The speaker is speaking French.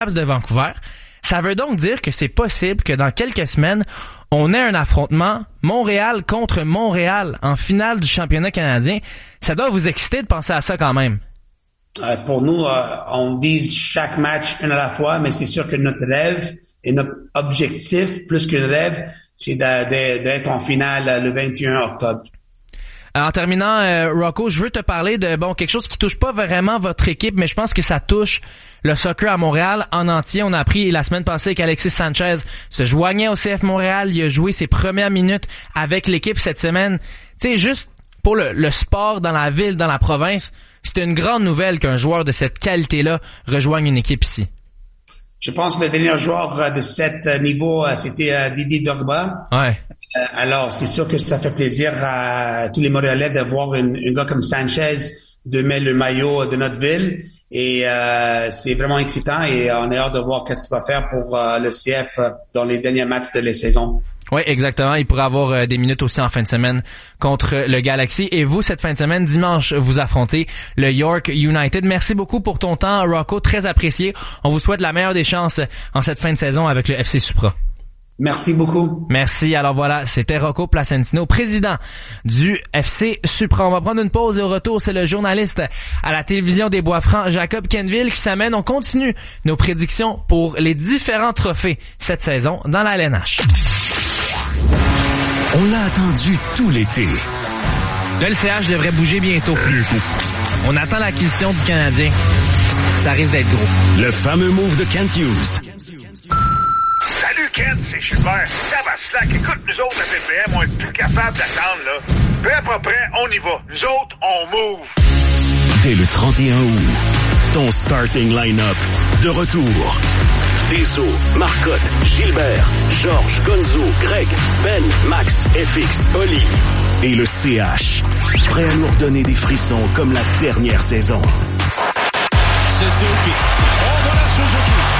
de Vancouver. Ça veut donc dire que c'est possible que dans quelques semaines, on ait un affrontement Montréal contre Montréal en finale du championnat canadien. Ça doit vous exciter de penser à ça quand même. Pour nous, on vise chaque match une à la fois, mais c'est sûr que notre rêve et notre objectif, plus qu'un rêve, c'est d'être en finale le 21 octobre. En terminant, Rocco, je veux te parler de quelque chose qui touche pas vraiment votre équipe, mais je pense que ça touche le soccer à Montréal en entier. On a appris la semaine passée qu'Alexis Sanchez se joignait au CF Montréal. Il a joué ses premières minutes avec l'équipe cette semaine. Tu sais, juste pour le sport dans la ville, dans la province, c'était une grande nouvelle qu'un joueur de cette qualité-là rejoigne une équipe ici. Je pense que le dernier joueur de cet niveau, c'était Didier Drogba. Ouais. Alors, c'est sûr que ça fait plaisir à tous les Montréalais de voir un gars comme Sanchez de mettre le maillot de notre ville. Et c'est vraiment excitant et on a hâte de voir qu'est-ce qu'il va faire pour le CF dans les derniers matchs de la saison. Oui, exactement. Il pourra avoir des minutes aussi en fin de semaine contre le Galaxy. Et vous, cette fin de semaine, dimanche, vous affrontez le York United. Merci beaucoup pour ton temps, Rocco. Très apprécié. On vous souhaite la meilleure des chances en cette fin de saison avec le FC Supra. Merci beaucoup. Merci. Alors voilà, c'était Rocco Placentino, président du FC Supra. On va prendre une pause et au retour, c'est le journaliste à la télévision des Bois-Francs, Jacob Kenville, qui s'amène. On continue nos prédictions pour les différents trophées cette saison dans la LNH. On l'a attendu tout l'été. Le LCH devrait bouger bientôt. On attend l'acquisition du Canadien. Ça risque d'être gros. Le fameux move de Kent Hughes. Salut Kent, c'est Gilbert. Tabaslac, écoute, nous autres, la PPM, on est plus capable d'attendre, là. Peu à peu près, on y va. Nous autres, on move. Dès le 31 août, ton starting line-up de retour. Deso, Marcotte, Gilbert, Georges, Gonzo, Greg, Ben, Max, FX, Oli et le CH. Prêt à nous redonner des frissons comme la dernière saison. Suzuki. On va la Suzuki.